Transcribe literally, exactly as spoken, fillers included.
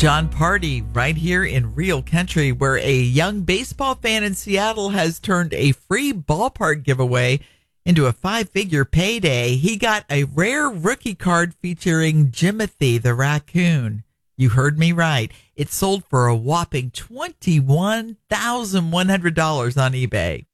John Party right here in Real Country, where a young baseball fan in Seattle has turned a free ballpark giveaway into a five-figure payday. He got a rare rookie card featuring Jimothy the raccoon. You heard me right. It sold for a whopping twenty-one thousand one hundred dollars on eBay.